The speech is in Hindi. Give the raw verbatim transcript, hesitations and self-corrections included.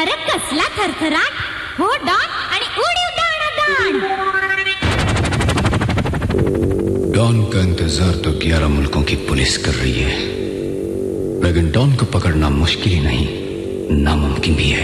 अरे कसला थरथराट हो डॉन आणि उडीव दाणादाण. डॉन का इंतजार तो ग्यारह मुल्कों की पुलिस कर रही है, लेकिन डॉन को पकड़ना मुश्किल ही नहीं, नामुमकिन भी है.